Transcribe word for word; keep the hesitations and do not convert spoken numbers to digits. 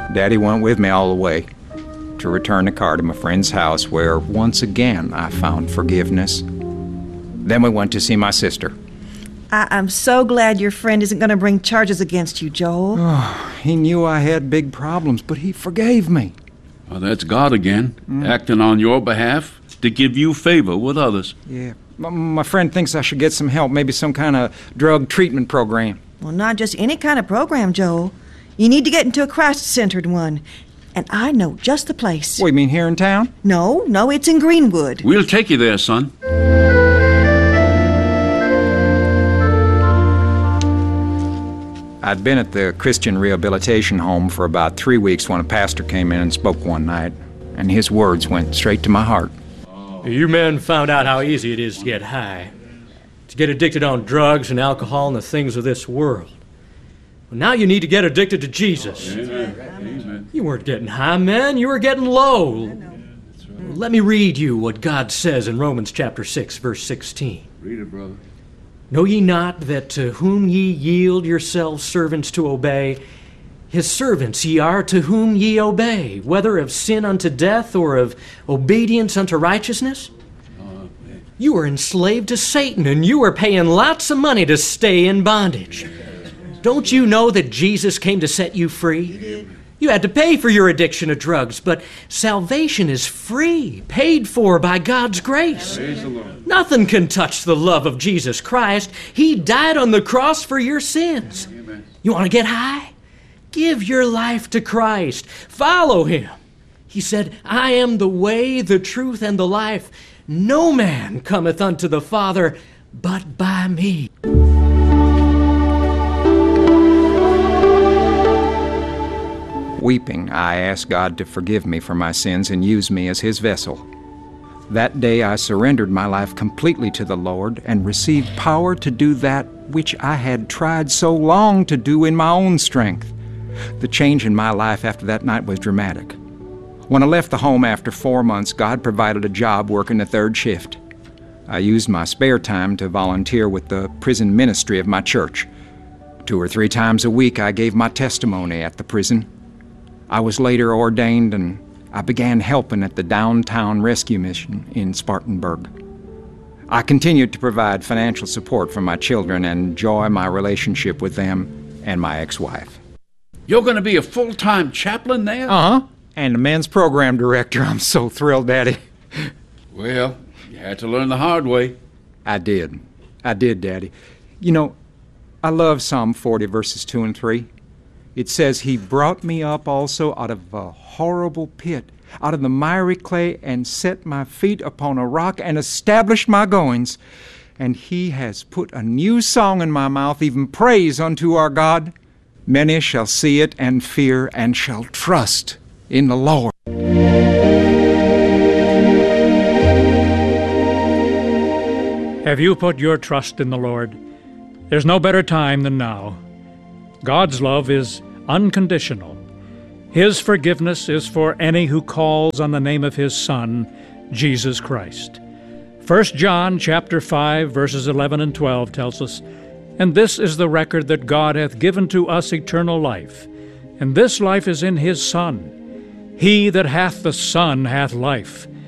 Daddy went with me all the way to return the car to my friend's house, where once again I found forgiveness. Then we went to see my sister. I- I'm so glad your friend isn't going to bring charges against you, Joel. Oh, he knew I had big problems, but he forgave me. Well, that's God again, mm. acting on your behalf to give you favor with others. Yeah. My friend thinks I should get some help, maybe some kind of drug treatment program. Well, not just any kind of program, Joel. You need to get into a Christ-centered one. And I know just the place. What, you mean here in town? No, no, it's in Greenwood. We'll take you there, son. I'd been at the Christian Rehabilitation Home for about three weeks when a pastor came in and spoke one night, and his words went straight to my heart. You men found out how easy it is to get high, to get addicted on drugs and alcohol and the things of this world. Well, now you need to get addicted to Jesus. Amen. You weren't getting high, men. You were getting low. Right. Let me read you what God says in Romans chapter six, verse sixteen. Read it, brother. Know ye not that to whom ye yield yourselves servants to obey, his servants ye are to whom ye obey, whether of sin unto death or of obedience unto righteousness? Uh, you were enslaved to Satan, and you were paying lots of money to stay in bondage. Don't you know that Jesus came to set you free? You had to pay for your addiction to drugs, but salvation is free, paid for by God's grace. Nothing can touch the love of Jesus Christ. He died on the cross for your sins. Amen. You want to get high? Give your life to Christ. Follow him. He said, I am the way, the truth, and the life. No man cometh unto the Father but by me. Weeping, I asked God to forgive me for my sins and use me as his vessel. That day I surrendered my life completely to the Lord and received power to do that which I had tried so long to do in my own strength. The change in my life after that night was dramatic. When I left the home after four months, God provided a job working the third shift. I used my spare time to volunteer with the prison ministry of my church. Two or three times a week I gave my testimony at the prison. I was later ordained, and I began helping at the downtown rescue mission in Spartanburg. I continued to provide financial support for my children and enjoy my relationship with them and my ex-wife. You're going to be a full-time chaplain there? Uh-huh. And the men's program director. I'm so thrilled, Daddy. Well, you had to learn the hard way. I did. I did, Daddy. You know, I love Psalm forty, verses two and three. It says, He brought me up also out of a horrible pit, out of the miry clay, and set my feet upon a rock, and established my goings. And He has put a new song in my mouth, even praise unto our God. Many shall see it and fear, and shall trust in the Lord. Have you put your trust in the Lord? There's no better time than now. God's love is unconditional. His forgiveness is for any who calls on the name of His Son, Jesus Christ. First John chapter five, verses eleven and twelve tells us, And this is the record that God hath given to us eternal life, and this life is in His Son. He that hath the Son hath life.